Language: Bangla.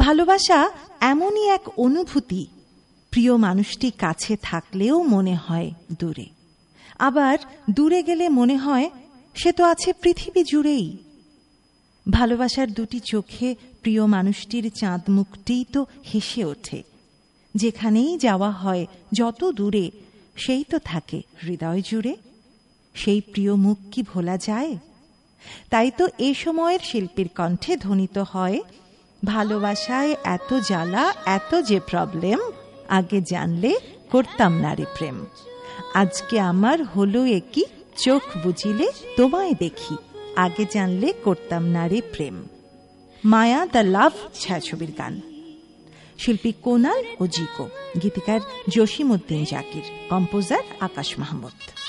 ভালোবাসা এমনই এক অনুভূতি, প্রিয় মানুষটি কাছে থাকলেও মনে হয় দূরে, আবার দূরে গেলে মনে হয় সে তো আছে পৃথিবী জুড়েই। ভালোবাসার দুটি চোখে প্রিয় মানুষটির চাঁদ মুখটিই তো হেসে ওঠে। যেখানেই যাওয়া হয় যত দূরে, সেই তো থাকে হৃদয় জুড়ে। সেই প্রিয় মুখ কি ভোলা যায়? তাই তো এ সময়ের শিল্পীর কণ্ঠে ধ্বনিত হয়, ভালোবাসায় এত জ্বালা, এত যে প্রবলেম, আগে জানলে করতাম না রে প্রেম। আজকে আমার হলো একই, চোখ বুঝিলে তোমায় দেখি, আগে জানলে করতাম না রে প্রেম। মায়া দ্য লাভ ছায়াছবির গান। শিল্পী কোনাল ও জিকো, গীতিকার জসিম উদ্দিন জাকির, কম্পোজার আকাশ মাহমুদ।